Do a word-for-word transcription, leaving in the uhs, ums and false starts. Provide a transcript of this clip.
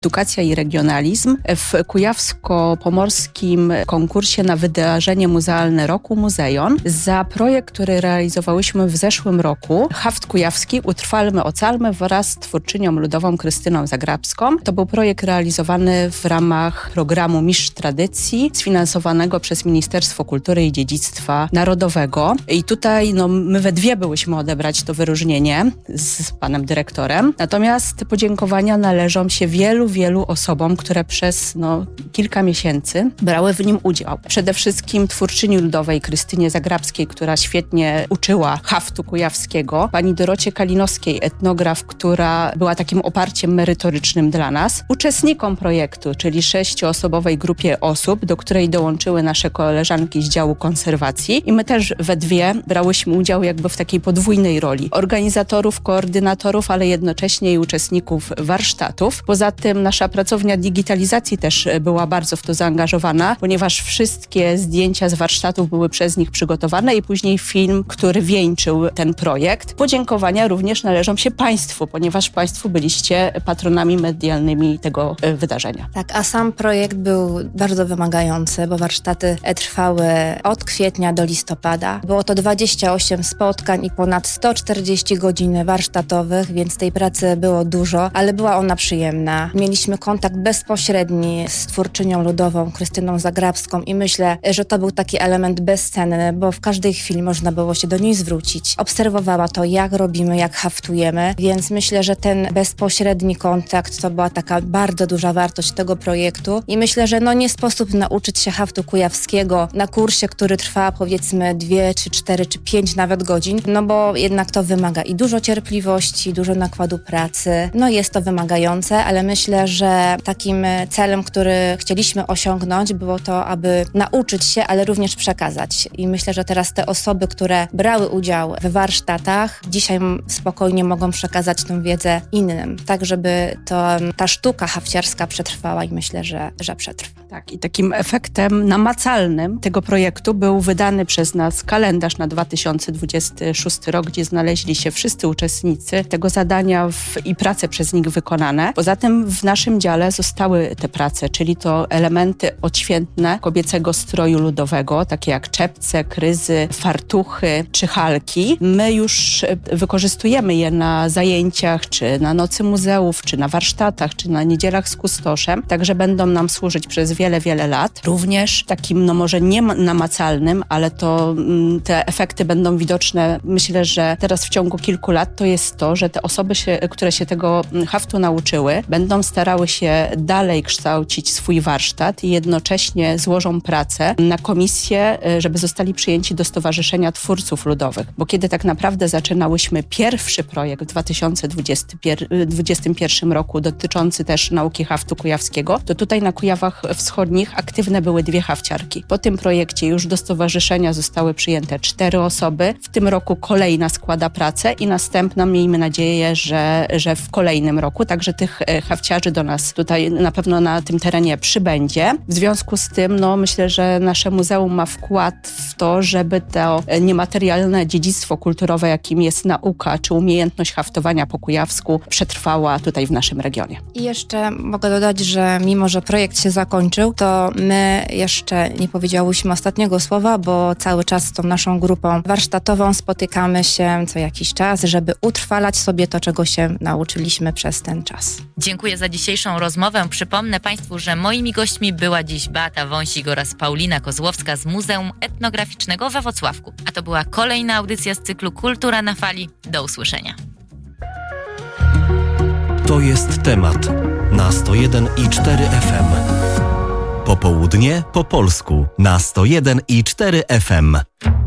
Edukacja i regionalizm w kujawsko-pomorskim konkursie na wydarzenie muzealne roku Muzejon za projekt, który realizowałyśmy w zeszłym roku. Haft kujawski Utrwalmy, ocalmy wraz z twórczynią ludową Krystyną Zagrabską. To był projekt realizowany w ramach programu Mistrz Tradycji, sfinansowanego przez Ministerstwo Kultury i Dziedzictwa Narodowego. I tutaj no, my we dwie byłyśmy odebrać to wyróżnienie z panem dyrektorem. Natomiast podziękowania należą się wielu, wielu osobom, które przez no, kilka miesięcy brały w nim udział. Przede wszystkim twórczyni ludowej Krystynie Zagrabskiej, która świetnie uczyła haftu kujawskiego, pani Dorocie Kalinowskiej, etnograf, która była takim oparciem merytorycznym dla nas, uczestnikom projektu, czyli sześcioosobowej grupie osób, do której dołączyły nasze koleżanki z działu konserwacji i my też we dwie brałyśmy udział jakby w takiej podwójnej roli organizatorów, koordynatorów, ale jednocześnie i uczestników warsztatów. Poza tym nasza pracownia digitalizacji też była bardzo w to zaangażowana, ponieważ wszystkie zdjęcia z warsztatów były przez nich przygotowane i później film, który wieńczył ten projekt. Podziękowania również należą się Państwu, ponieważ Państwo byliście patronami medialnymi tego wydarzenia. Tak, a sam projekt był bardzo wymagający, bo warsztaty trwały od kwietnia do listopada. Było to dwadzieścia osiem spotkań i ponad sto czterdzieści godzin warsztatowych, więc tej pracy było dużo, ale była ona przyjemna. Mieliśmy kontakt bezpośredni z twórczynią ludową Krystyną Zagrabską i myślę, że to był taki element bezcenny, bo w każdej chwili można było się do niej zwrócić. Obserwowała to, jak robimy, jak haftujemy, więc myślę, że ten bezpośredni kontakt to była taka bardzo duża wartość tego projektu i myślę, że no nie sposób nauczyć się haftu kujawskiego na kursie, który trwa powiedzmy dwie, czy cztery, czy pięć nawet godzin, no bo jednak to wymaga i dużo cierpliwości, dużo nakładu pracy. No jest to wymagające, ale myślę, że takim celem, który chcieliśmy osiągnąć, było to, aby nauczyć się, ale również przekazać. I myślę, że teraz te osoby, które brały udział w warsztatach, dzisiaj spokojnie mogą przekazać tę wiedzę innym, tak żeby to, ta sztuka hafciarska przetrwała i myślę, że, że przetrwa. Tak, i takim efektem namacalnym tego projektu był wydany przez nas kalendarz na dwa tysiące dwudziesty szósty rok, gdzie znaleźli się wszyscy uczestnicy tego zadania w, i prace przez nich wykonane. Poza tym w naszym dziale zostały te prace, czyli to elementy odświętne kobiecego stroju ludowego, takie jak czepce, kryzy, fartuchy czy halki. My już wykorzystujemy je na zajęciach, czy na nocy muzeów, czy na warsztatach, czy na niedzielach z kustoszem, także będą nam służyć przez wiele, wiele lat. Również takim, no może nie namacalnym, ale to m, te efekty będą widoczne, myślę, że teraz w ciągu kilku lat, to jest to, że te osoby, się, które się tego haftu nauczyły, będą starały się dalej kształcić swój warsztat i jednocześnie złożą pracę na komisję, żeby zostali przyjęci do Stowarzyszenia Twórców Ludowych. Bo kiedy tak naprawdę zaczynałyśmy pierwszy projekt w dwa tysiące dwudziestym pierwszym roku dotyczący też nauki haftu kujawskiego, to tutaj na Kujawach Wschodnich aktywne były dwie hafciarki. Po tym projekcie już do stowarzyszenia zostały przyjęte cztery osoby. W tym roku kolejna składa pracę i następna, miejmy nadzieję, że, że w kolejnym roku. Także tych hafciarzy do nas tutaj na pewno na tym terenie przybędzie. W związku z tym, no myślę, że nasze muzeum ma wkład w to, żeby to niematerialne dziedzictwo kulturowe, jakim jest nauka, czy umiejętność haftowania po kujawsku, przetrwała tutaj w naszym regionie. I jeszcze mogę dodać, że mimo, że projekt się zakończył, to my jeszcze nie powiedziałyśmy ostatniego słowa, bo cały czas z tą naszą grupą warsztatową spotykamy się co jakiś czas, żeby utrwalać sobie to, czego się nauczyliśmy przez ten czas. Dziękuję za dzisiejszą rozmowę. Przypomnę Państwu, że moimi gośćmi była dziś Beata Wąsik oraz Paulina Kozłowska z Muzeum Etnograficznego we Włocławku. A to była kolejna audycja z cyklu Kultura na fali. Do usłyszenia. To jest temat na sto jeden i cztery F M. Popołudnie po polsku na sto jeden i cztery F M.